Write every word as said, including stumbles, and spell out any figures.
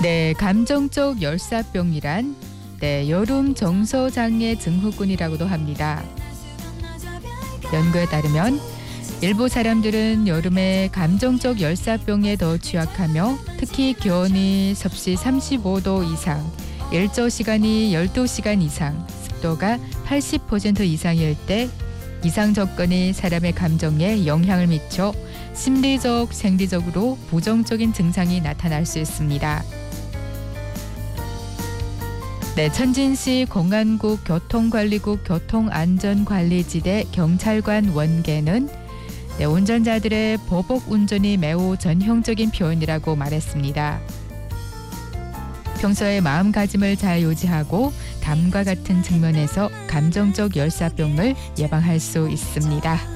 네, 감정적 열사병이란 네, 여름 정서장애 증후군이라고도 합니다. 연구에 따르면 일부 사람들은 여름에 감정적 열사병에 더 취약하며 특히 기온이 섭씨 삼십오 도 이상, 일조 시간이 열두 시간 이상, 습도가 팔십 퍼센트 이상일 때 이상 조건이 사람의 감정에 영향을 미쳐 심리적, 생리적으로 부정적인 증상이 나타날 수 있습니다. 네, 천진시 공안국 교통관리국 교통안전관리지대 경찰관 원계는 네, 운전자들의 보복 운전이 매우 전형적인 표현이라고 말했습니다. 평소에 마음가짐을 잘 유지하고 다음과 같은 측면에서 감정적 열사병을 예방할 수 있습니다.